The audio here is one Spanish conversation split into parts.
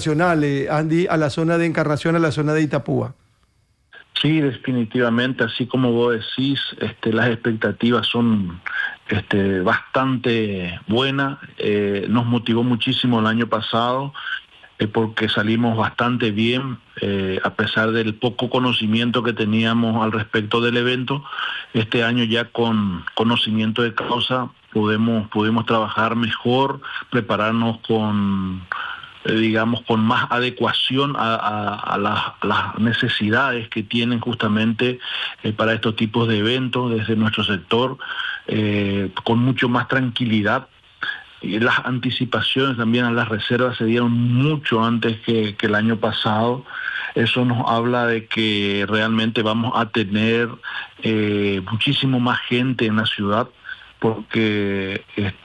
Andy, a la zona de Encarnación, a la zona de Itapúa. Sí, definitivamente, así como vos decís, las expectativas son bastante buenas. Nos motivó muchísimo el año pasado porque salimos bastante bien, a pesar del poco conocimiento que teníamos al respecto del evento. Este año ya con conocimiento de causa pudimos trabajar mejor, prepararnos con más adecuación a las necesidades que tienen justamente para estos tipos de eventos desde nuestro sector, con mucho más tranquilidad. Y las anticipaciones también a las reservas se dieron mucho antes que el año pasado. Eso nos habla de que realmente vamos a tener muchísimo más gente en la ciudad, porque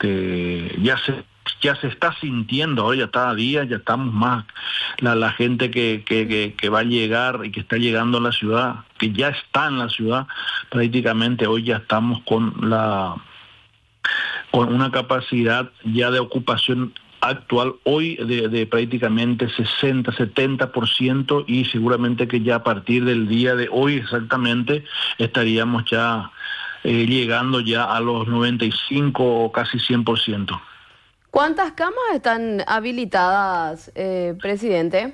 ya se está sintiendo, ahora ya cada día ya estamos más, la gente que va a llegar y que está llegando a la ciudad, que ya está en la ciudad, prácticamente hoy ya estamos con una capacidad ya de ocupación actual hoy de prácticamente 60-70%, y seguramente que ya a partir del día de hoy exactamente estaríamos ya llegando ya a los 95 o casi 100%. ¿Cuántas camas están habilitadas, presidente?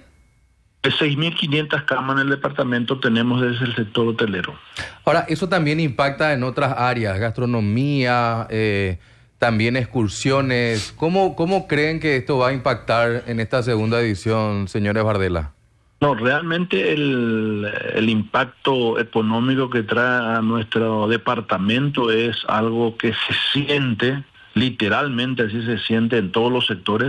6.500 camas en el departamento tenemos desde el sector hotelero. Ahora, eso también impacta en otras áreas, gastronomía, también excursiones. ¿Cómo creen que esto va a impactar en esta segunda edición, señores Bardella? No, realmente el impacto económico que trae a nuestro departamento es algo que se siente, literalmente así se siente en todos los sectores,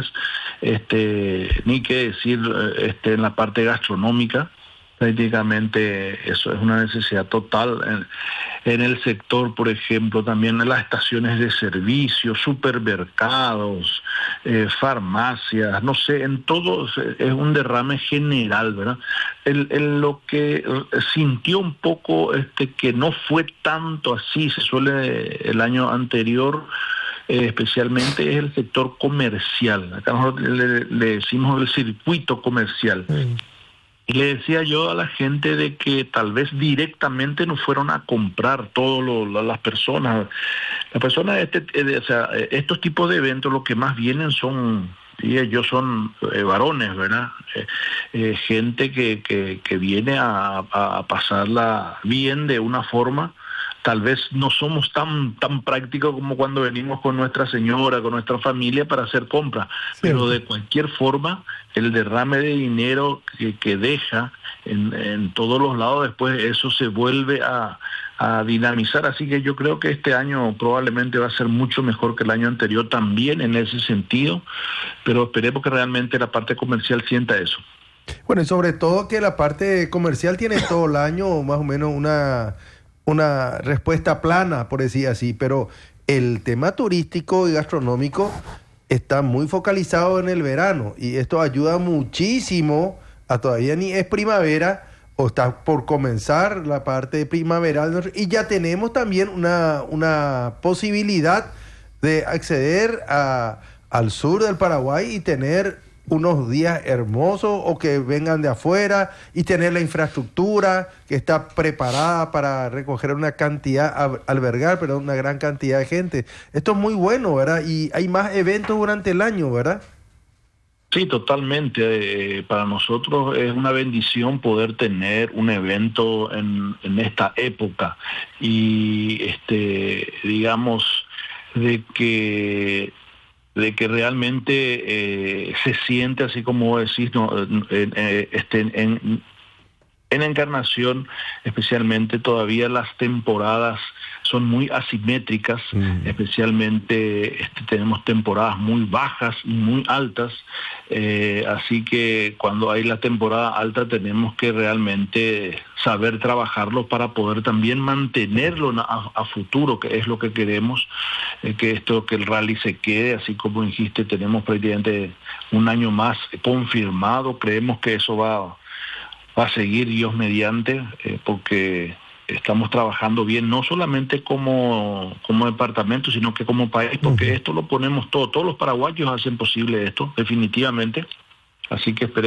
ni qué decir en la parte gastronómica. Prácticamente eso es una necesidad total en el sector, por ejemplo, también en las estaciones de servicio, supermercados, farmacias, no sé, en todo es un derrame general, ¿verdad? Lo que sintió un poco que no fue tanto así, se suele el año anterior, especialmente es el sector comercial. Acá nosotros le decimos el circuito comercial. Y le decía yo a la gente de que tal vez directamente no fueron a comprar las personas. Las personas, estos tipos de eventos, lo que más vienen son, y ellos son varones, ¿verdad? Gente que viene a pasarla bien de una forma. Tal vez no somos tan prácticos como cuando venimos con nuestra señora, con nuestra familia para hacer compras, sí. Pero de cualquier forma, el derrame de dinero que deja en todos los lados, después eso se vuelve a dinamizar. Así que yo creo que este año probablemente va a ser mucho mejor que el año anterior también en ese sentido, pero esperemos que realmente la parte comercial sienta eso. Bueno, y sobre todo que la parte comercial tiene todo el año más o menos una respuesta plana, por decir así, pero el tema turístico y gastronómico está muy focalizado en el verano, y esto ayuda muchísimo a todavía ni es primavera o está por comenzar la parte primaveral, y ya tenemos también una posibilidad de acceder al sur del Paraguay y tener unos días hermosos, o que vengan de afuera, y tener la infraestructura que está preparada para recoger una gran cantidad de gente. Esto es muy bueno, ¿verdad? Y hay más eventos durante el año, ¿verdad? Sí, totalmente. Para nosotros es una bendición poder tener un evento en esta época, y digamos de que realmente se siente, así como decís, ¿no? En Encarnación, especialmente, todavía las temporadas son muy asimétricas, especialmente tenemos temporadas muy bajas y muy altas, así que cuando hay la temporada alta tenemos que realmente saber trabajarlo para poder también mantenerlo a futuro, que es lo que queremos, que el rally se quede, así como dijiste, tenemos prácticamente un año más confirmado. Creemos que eso va a seguir, Dios mediante, porque estamos trabajando bien, no solamente como departamento, sino que como país, porque esto lo ponemos todos los paraguayos hacen posible esto, definitivamente, así que esperemos.